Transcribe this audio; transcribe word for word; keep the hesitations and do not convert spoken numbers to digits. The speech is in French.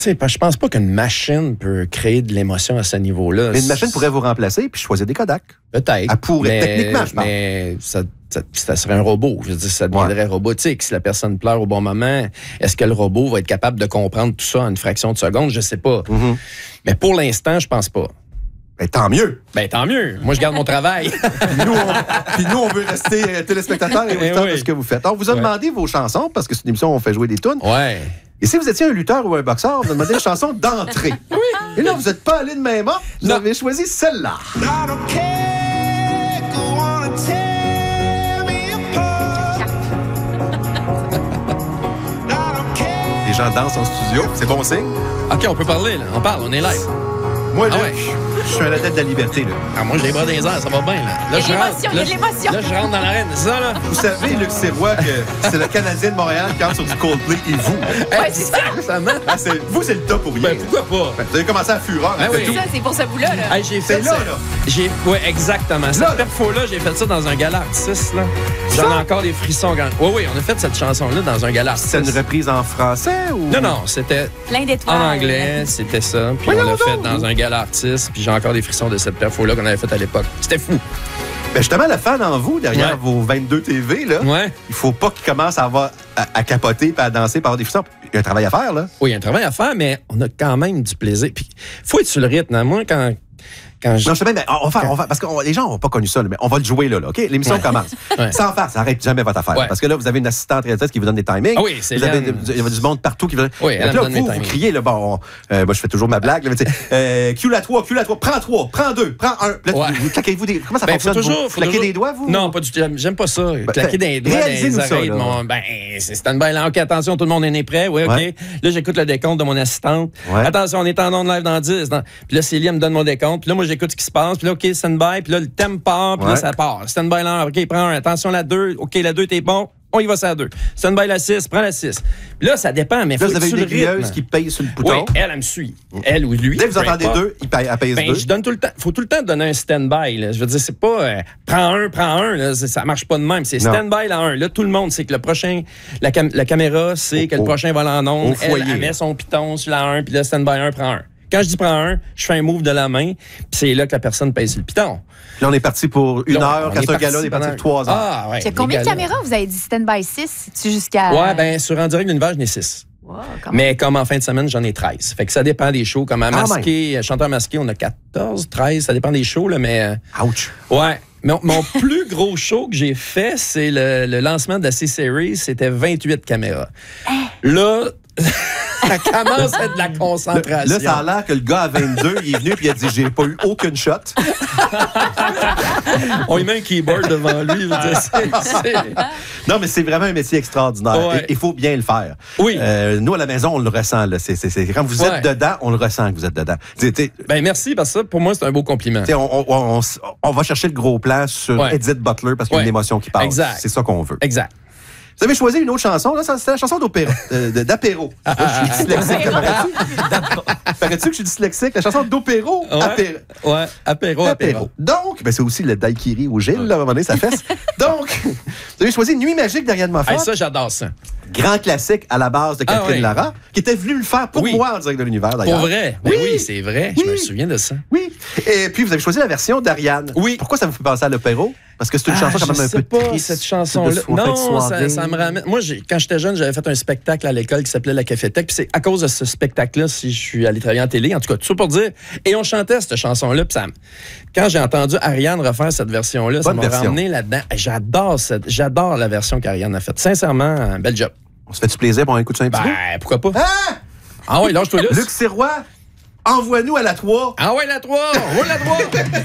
Tu sais, je pense pas qu'une machine peut créer de l'émotion à ce niveau-là. Mais une machine pourrait vous remplacer puis choisir des Kodak. Peut-être. Elle pourrait, mais, techniquement, je pense. Mais ça, ça, ça serait un robot. Je veux dire, ça deviendrait ouais. robotique. Si la personne pleure au bon moment, est-ce que le robot va être capable de comprendre tout ça en une fraction de seconde? Je sais pas. Mm-hmm. Mais pour l'instant, je pense pas. Ben, tant mieux. Ben, tant mieux. Moi, je garde mon travail. Puis nous, on, puis nous, on veut rester euh, téléspectateurs et auditeurs oui. de ce que vous faites. On vous a ouais. demandé vos chansons, parce que c'est une émission où on fait jouer des tunes. Ouais. Et si vous étiez un lutteur ou un boxeur, on vous a demandé une chanson d'entrée. Oui. Et là, vous n'êtes pas allé de même ordre. Vous non. avez choisi celle-là. Les gens dansent en studio. C'est bon signe? OK, on peut parler, là. On parle, on est live. Moi, là, ah ouais. je suis un adepte de la liberté. Là. Ah, moi, j'ai les bras dans les airs, ça va bien. Là, là il y a l'émotion, il y a l'émotion. Là, je rentre dans l'arène, c'est ça, là? Vous savez, Luc Sirois, que c'est le Canadien de Montréal qui entre sur du Coldplay et vous. Ouais, c'est ça. Ah, c'est, vous, c'est le top pour rien. Ben, pourquoi pas? Ben, vous avez commencé à fureur. Ben, oui. C'est ça, c'est pour ce bout-là. Là. Hey, j'ai fait c'est là, ça. là. J'ai... Oui, exactement. Là, cette perfo-là, j'ai fait ça dans un gala artiste, là. J'en ai encore des frissons. Quand... Oui, oui, on a fait cette chanson-là dans un gala artiste. C'est une reprise en français ou... Non, non, c'était... Plein d'étoiles. En anglais, c'était ça. Puis oui, on l'a fait dans un gala artiste. Puis j'ai encore des frissons de cette perfo-là qu'on avait faite à l'époque. C'était fou. Ben justement, le fan en vous, derrière ouais. vos vingt-deux T V, là, ouais. il faut pas qu'il commence à, avoir, à, à capoter et à danser, par avoir des frissons. Il y a un travail à faire, là. Oui, il y a un travail à faire, mais on a quand même du plaisir. Puis, il faut être sur le rythme. Hein. Moi, quand... Quand je... Non, je sais bien, on va faire, on va, parce que on, les gens n'ont pas connu ça, là, mais on va le jouer là, là OK? L'émission ouais. commence. Ouais. Sans faire, ça n'arrête jamais votre affaire. Ouais. Parce que là, vous avez une assistante réalisatrice qui vous donne des timings. Ah oui, c'est vous avez, il y a du monde partout qui veut. Oui, donc là, vous, vous criez, là, bon, euh, moi, je fais toujours ma blague, là, mais tu sais, euh, Q la trois, Q la trois, prends trois, prends deux, prends un. Là, ouais. vous, vous claquez-vous des. Comment ça ben, fonctionne? Faut toujours, vous faut claquez toujours... des doigts, vous? Non, pas du tout. J'aime pas ça. Ben, claquer des doigts dans les oreilles de mon. Ben, c'est stand-by là. OK, attention, tout le monde est né prêt. Oui, OK. Ouais. Là, j'écoute le décompte de mon assistante. Ouais. Attention, on est en onde live dans dix. Dans... Puis là, Célia me donne mon décompte. Puis là, moi, j'écoute ce qui se passe. Puis là, OK, stand-by. Puis là, le thème part. Puis ouais. là, ça part. Stand-by là. OK, prends un. Attention, la deux. OK, la deux, t'es bon. On y va, ça à deux. Stand-by la six, prends la six. Puis là, ça dépend, mais il faut là, vous avez sur une le rythme. qui paye sur le bouton. Oui, elle, elle me suit. Elle ou lui. Dès que vous entendez deux, il paye, elle paye ben, deux. Je donne tout le temps. Il faut tout le temps donner un stand-by. Là. Je veux dire, c'est pas euh, prends un, prends un. Là, ça marche pas de même. C'est stand-by la un. Là, tout le monde sait que le prochain, la, cam- la caméra sait oh, que le oh. prochain va en onde. Elle, elle met son piton sur la un, puis là, stand-by un, prends un. Quand je dis prends un, je fais un move de la main, puis c'est là que la personne pèse sur le piton. Puis là, on est parti pour une là, heure. Quand c'est un gala, on est parti pour trois heures. Ah, ouais, il y a combien de caméras vous avez dit stand-by six? C'est-tu jusqu'à. Ouais, bien, sur En direct de l'univers, j'en ai six. Wow, mais comme en fin de semaine, j'en ai treize. Fait que ça dépend des shows. Comme à masqué, ah, chanteur masqué, on a quatorze, treize. Ça dépend des shows, là, mais. Ouch! Ouais. Mon, mon plus gros show que j'ai fait, c'est le, le lancement de la C-Series. C'était vingt-huit caméras. Hein? Là. Ça commence à être de la concentration. Là, ça a l'air que le gars à vingt-deux, il est venu et il a dit « J'ai pas eu aucune shot. » On lui met un keyboard devant lui. Dire, c'est, c'est... Non, mais c'est vraiment un métier extraordinaire. Ouais. Il faut bien le faire. Oui. Euh, nous, à la maison, on le ressent. Là. C'est, c'est, c'est... Quand vous êtes ouais. dedans, on le ressent que vous êtes dedans. T'sais, t'sais... Ben, merci, parce que ça, pour moi, c'est un beau compliment. On, on, on, on va chercher le gros plan sur ouais. Edith Butler parce qu'il y a ouais. une émotion qui passe. Exact. C'est ça qu'on veut. Exact. Vous avez choisi une autre chanson, là, c'est la chanson d'opéra, euh, d'apéro. Moi, je suis dyslexique. Paraît-tu que je suis dyslexique? La chanson d'opéro, ouais, apéro. Ouais, apéro, apéro. Donc, ben, c'est aussi le daiquiri au Gilles, là, à un moment donné, ça fesse. Donc, vous avez choisi Nuit magique d'Ariane Moffat. Hey, ça, j'adore ça. Grand classique à la base de Catherine ah, oui. Lara, qui était venue le faire pour oui. moi en direct de l'univers, d'ailleurs. Pour vrai? Ben oui, oui c'est vrai. Oui. Je me souviens de ça. Oui. Et puis, vous avez choisi la version d'Ariane. Oui. Pourquoi ça vous fait penser à l'opéro? Parce que c'est une ah, chanson quand même un peu pas, triste. Cette chanson-là. Non, ça, ça me ramène. Moi, j'ai, quand j'étais jeune, j'avais fait un spectacle à l'école qui s'appelait La Cafétèque. Puis c'est à cause de ce spectacle-là si je suis allé travailler en télé. En tout cas, tout ça pour dire. Et on chantait cette chanson-là. Puis ça, quand j'ai entendu Ariane refaire cette version-là, Bonne ça m'a version. ramené là-dedans. J'adore cette, j'adore la version qu'Ariane a faite. Sincèrement, un bel job. On se fait du plaisir pour un coup de ça un petit peu? Ben, pourquoi pas? Hein? Ah oui, lâche-toi là. Luc Sirois, envoie-nous à la trois. Ah ouais, la trois! On roule la trois!